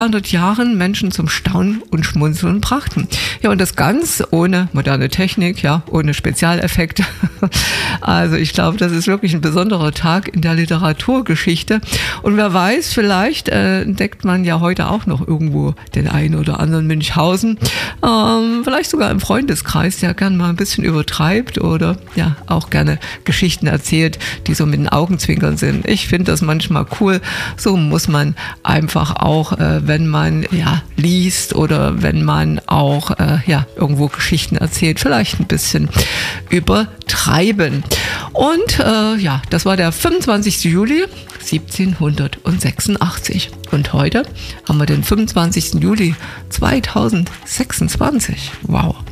200 Jahren Menschen zum Staunen und Schmunzeln brachten. Ja, und das ganz ohne moderne Technik, ja, ohne Spezialeffekte. Also ich glaube, das ist wirklich ein besonderer Tag in der Literaturgeschichte. Und wer weiß, vielleicht entdeckt man ja heute auch noch irgendwo den einen oder anderen Münchhausen. Vielleicht sogar im Freundeskreis, der gern mal ein bisschen übertreibt oder ja auch gerne Geschichten erzählt, die so mit den Augenzwinkern sind. Ich finde das manchmal cool. So muss man einfach auch, wenn man ja liest oder wenn man auch ja irgendwo Geschichten erzählt, vielleicht ein bisschen übertreiben. Und ja, das war der 25. Juli 1786. Und heute haben wir den 25. Juli 2026. Wow.